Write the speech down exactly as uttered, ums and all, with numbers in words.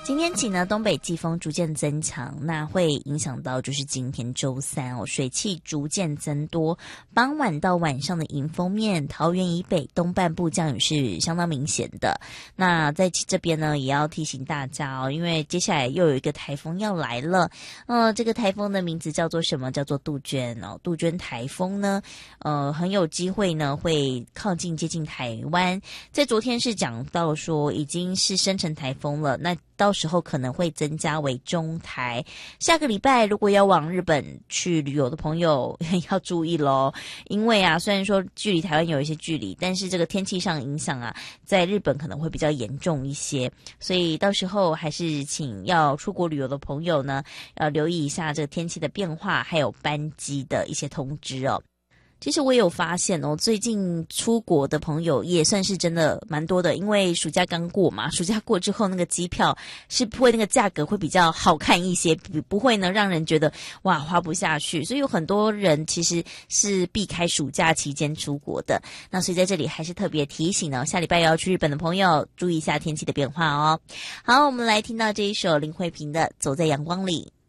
今天起呢，东北季风逐渐增强，那会影响到就是今天周三哦，水汽逐渐增多，傍晚到晚上的迎风面，桃园以北东半部降雨是相当明显的。那在这边呢，也要提醒大家哦，因为接下来又有一个台风要来了，呃，这个台风的名字叫做什么？叫做杜鹃哦。杜鹃台风呢，呃，很有机会呢会靠近接近台湾。在昨天是讲到说已经是生成台风了，那到时候可能会增加为中台。下个礼拜如果要往日本去旅游的朋友要注意咯，因为啊，虽然说距离台湾有一些距离，但是这个天气上影响啊，在日本可能会比较严重一些，所以到时候还是请要出国旅游的朋友呢，要留意一下这个天气的变化，还有班机的一些通知哦。其实我有发现哦，最近出国的朋友也算是真的蛮多的，因为暑假刚过嘛，暑假过之后那个机票是会那个价格会比较好看一些，不会呢让人觉得哇花不下去，所以有很多人其实是避开暑假期间出国的。那所以在这里还是特别提醒呢，下礼拜要去日本的朋友注意一下天气的变化哦。好，我们来听到这一首林慧萍的《走在阳光里》。